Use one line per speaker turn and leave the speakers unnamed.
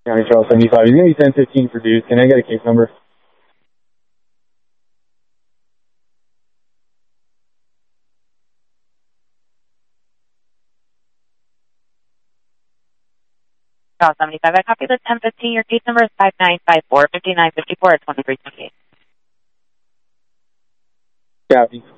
County Charles 75. He's going to be 1015 for Deuce. Can I get a case number?
Charles 75, I copy the 1015. Your case number is 5954 5954 at 2328.
Copy.